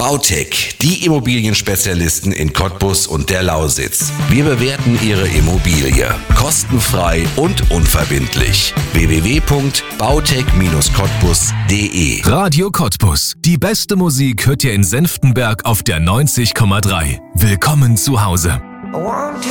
Bautec, die Immobilienspezialisten in Cottbus und der Lausitz. Wir bewerten Ihre Immobilie kostenfrei und unverbindlich. www.bautec-cottbus.de. Radio Cottbus. Die beste Musik hört ihr in Senftenberg auf der 90,3. Willkommen zu Hause. I want to